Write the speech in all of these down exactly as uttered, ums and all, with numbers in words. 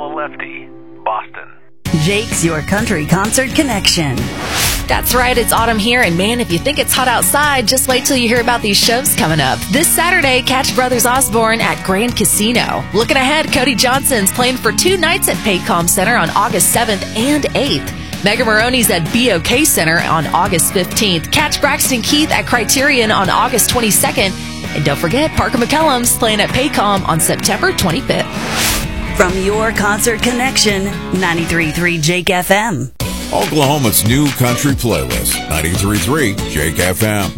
Fellow Lefty, Boston. Jake's Your Country Concert Connection. That's right, it's autumn here, and man, if you think it's hot outside, just wait till you hear about these shows coming up. This Saturday, catch Brothers Osborne at Grand Casino. Looking ahead, Cody Johnson's playing for two nights at Paycom Center on August seventh and eighth. Mega Maroney's at B O K Center on August fifteenth. Catch Braxton Keith at Criterion on August twenty-second. And don't forget, Parker McCellum's playing at Paycom on September twenty-fifth. From Your Concert Connection, ninety-three point three Jake F M. Oklahoma's new country playlist, ninety-three point three Jake F M.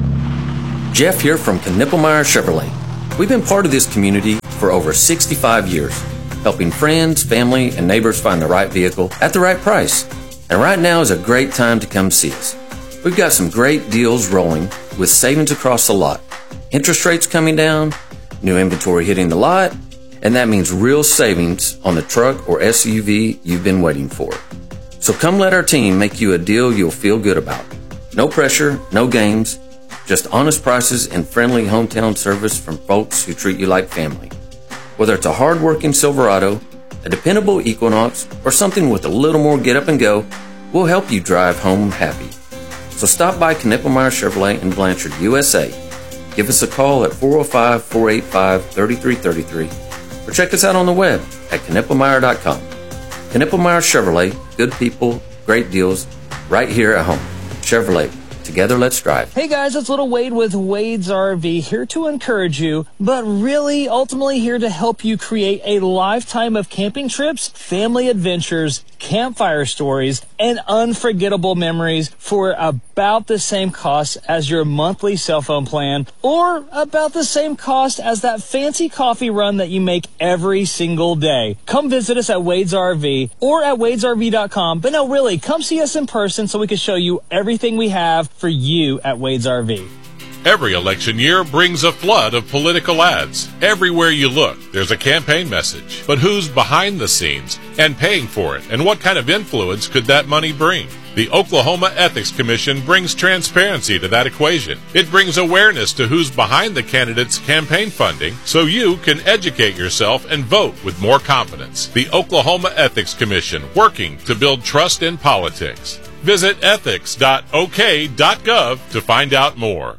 Jeff here from Knippelmeyer Chevrolet. We've been part of this community for over sixty-five years, helping friends, family, and neighbors find the right vehicle at the right price. And right now is a great time to come see us. We've got some great deals rolling with savings across the lot. Interest rates coming down, new inventory hitting the lot, and that means real savings on the truck or S U V you've been waiting for. So come let our team make you a deal you'll feel good about. No pressure, no games, just honest prices and friendly hometown service from folks who treat you like family. Whether it's a hard-working Silverado, a dependable Equinox, or something with a little more get up and go, we'll help you drive home happy. So stop by Knippelmeyer Chevrolet in Blanchard, U S A. Give us a call at four oh five, four eight five, three three three three or check us out on the web at knippelmeyer dot com. Knippelmeyer Chevrolet, good people, great deals, right here at home. Chevrolet, together let's drive. Hey guys, it's Little Wade with Wade's R V, here to encourage you, but really ultimately here to help you create a lifetime of camping trips, family adventures, campfire stories, and unforgettable memories for about the same cost as your monthly cell phone plan, or about the same cost as that fancy coffee run that you make every single day. Come visit us at Wade's R V or at wades r v dot com, but no, really, come see us in person so we can show you everything we have for you at Wade's R V. Every election year brings a flood of political ads. Everywhere you look, there's a campaign message. But who's behind the scenes and paying for it? And what kind of influence could that money bring? The Oklahoma Ethics Commission brings transparency to that equation. It brings awareness to who's behind the candidate's campaign funding so you can educate yourself and vote with more confidence. The Oklahoma Ethics Commission, working to build trust in politics. Visit ethics dot o k dot gov to find out more.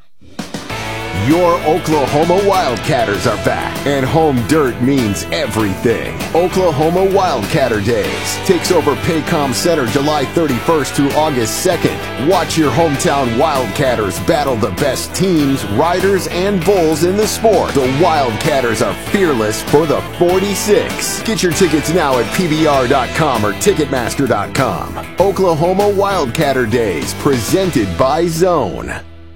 Your Oklahoma Wildcatters are back, and home dirt means everything. Oklahoma Wildcatter Days takes over Paycom Center July thirty-first through August second. Watch your hometown Wildcatters battle the best teams, riders, and bulls in the sport. The Wildcatters are fearless for the forty-six. Get your tickets now at p b r dot com or ticketmaster dot com. Oklahoma Wildcatter Days, presented by Zone.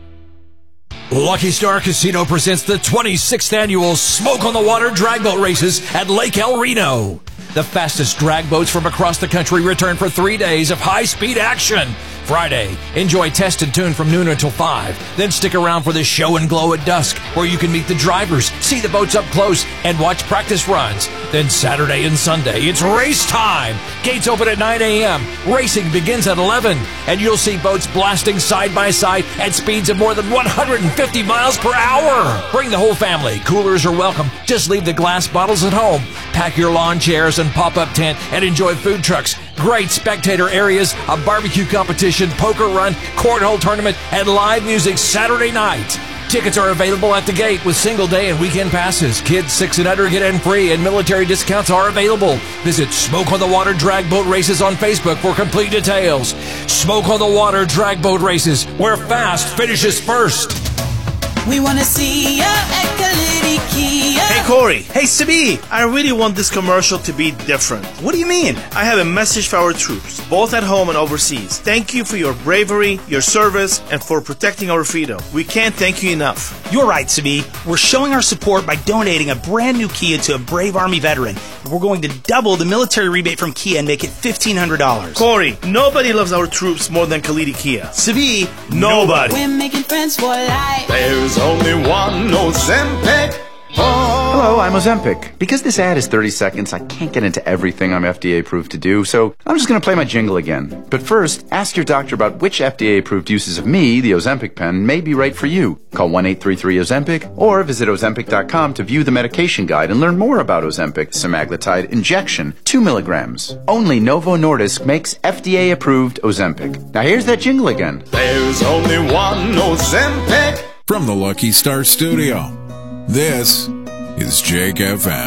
Lucky Star Casino presents the twenty-sixth annual Smoke on the Water drag boat races at Lake El Reno. The fastest drag boats from across the country return for three days of high-speed action. Friday, enjoy Test and Tune from noon until five. Then stick around for the Show and Glow at dusk, where you can meet the drivers, see the boats up close, and watch practice runs. Then Saturday and Sunday, it's race time. Gates open at nine a.m. Racing begins at eleven, and you'll see boats blasting side by side at speeds of more than one hundred fifty miles per hour. Bring the whole family. Coolers are welcome. Just leave the glass bottles at home. Pack your lawn chairs and pop-up tent and enjoy food trucks, great spectator areas, a barbecue competition, poker run, cornhole tournament, and live music Saturday night. Tickets are available at the gate with single day and weekend passes. Kids six and under get in free, and military discounts are available. Visit Smoke on the Water Drag Boat Races on Facebook for complete details. Smoke on the Water Drag Boat Races, where fast finishes first. We want to see ya at Kalidi Kia. Hey Corey, hey Sabi, I really want this commercial to be different. What do you mean? I have a message for our troops, both at home and overseas. Thank you for your bravery, your service, and for protecting our freedom. We can't thank you enough. You're right, Sabi. We're showing our support by donating a brand new Kia to a brave Army veteran. We're going to double the military rebate from Kia and make it fifteen hundred dollars. Corey, nobody loves our troops more than Kalidi Kia. Sabi, nobody. We're making friends for life. There's only one Ozempic. Hello, I'm Ozempic. Because this ad is thirty seconds, I can't get into everything I'm F D A approved to do, so I'm just going to play my jingle again. But first, ask your doctor about which F D A approved uses of me, the Ozempic pen, may be right for you. Call one eight three three Ozempic or visit Ozempic dot com to view the medication guide and learn more about Ozempic semaglutide injection, two milligrams. Only Novo Nordisk makes F D A approved Ozempic. Now here's that jingle again. There's only one Ozempic. From the Lucky Star Studio, this is Jake F M.